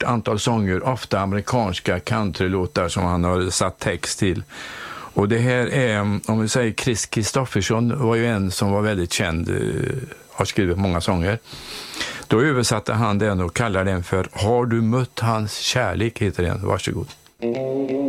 antal sånger, ofta amerikanska countrylåtar som han har satt text till. Och det här är, om vi säger Chris Kristofferson var ju en som var väldigt känd, har skrivit många sånger. Då översatte han den och kallar den för Har du mött hans kärlek, heter den. Varsågod.